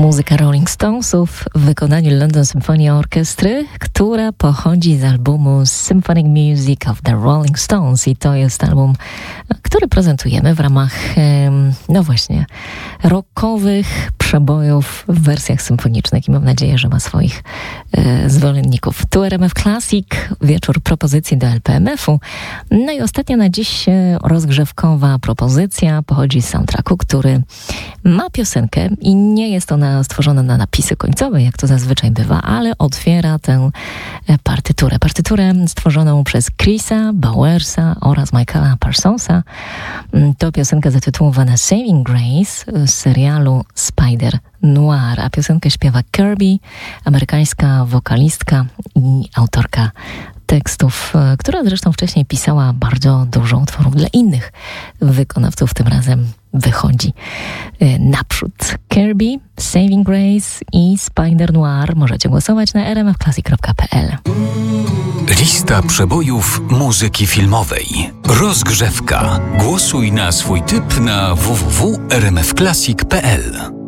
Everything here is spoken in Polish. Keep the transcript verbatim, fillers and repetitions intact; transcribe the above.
Muzyka Rolling Stonesów w wykonaniu London Symphony Orchestry, która pochodzi z albumu Symphonic Music of the Rolling Stones i to jest album, który prezentujemy w ramach, no właśnie, rockowych przebojów w wersjach symfonicznych i mam nadzieję, że ma swoich e, zwolenników. Tu R M F Classic, wieczór propozycji do L P M F u. No i ostatnia na dziś rozgrzewkowa propozycja pochodzi z soundtracku, który ma piosenkę i nie jest ona stworzona na napisy końcowe, jak to zazwyczaj bywa, ale otwiera tę partyturę. Partyturę stworzoną przez Chrisa Bowersa oraz Michaela Parsonsa. To piosenka zatytułowana Saving Grace z serialu Spider Noir, a piosenkę śpiewa Kirby, amerykańska wokalistka i autorka tekstów, która zresztą wcześniej pisała bardzo dużo utworów dla innych wykonawców. Tym razem wychodzi naprzód. Kirby, Saving Grace i Spider Noir. Możecie głosować na r m f classic kropka p l. Lista przebojów muzyki filmowej. Rozgrzewka. Głosuj na swój typ na w w w kropka r m f classic kropka p l.